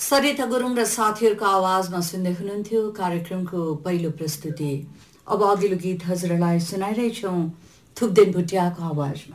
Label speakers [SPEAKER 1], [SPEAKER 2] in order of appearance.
[SPEAKER 1] सरिता गुरुङ र साथीहरूको आवाजमा सुन्दै हुनुहुन्थ्यो कार्यक्रमको पहिलो प्रस्तुति। अब अघिल्लो गीत हजुरलाई सुनाइरहेछौँ थुप्देन भुटियाको आवाजमा।